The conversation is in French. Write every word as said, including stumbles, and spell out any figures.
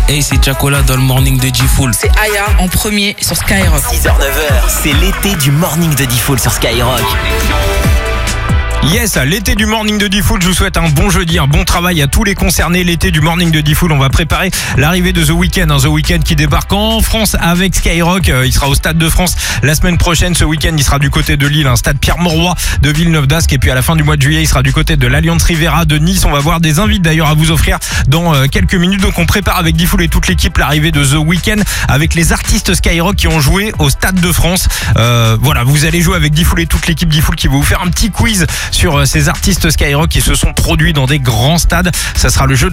Hey, c'est Chacola dans le morning de D-Fool. C'est Aya en premier sur Skyrock. six heures neuf heures, c'est l'été du morning de D-Fool sur Skyrock. Yes, l'été du morning de D-Fool, je vous souhaite un bon jeudi, un bon travail à tous les concernés. L'été du morning de D-Fool, on va préparer l'arrivée de The Weeknd, hein, The Weeknd qui débarque en France avec Skyrock. Euh, il sera au Stade de France la semaine prochaine. Ce week-end, il sera du côté de Lille, un stade Pierre-Mauroy de Villeneuve-d'Ascq. Et puis à la fin du mois de juillet, il sera du côté de l'Alliance Riviera de Nice. On va voir des invités d'ailleurs à vous offrir dans euh, quelques minutes. Donc on prépare avec D-Fool et toute l'équipe l'arrivée de The Weeknd avec les artistes Skyrock qui ont joué au Stade de France. Euh, voilà, vous allez jouer avec D-Fool et toute l'équipe D-Fool qui va vous faire un petit quiz sur ces artistes Skyrock qui se sont produits dans des grands stades. Ça sera le jeu de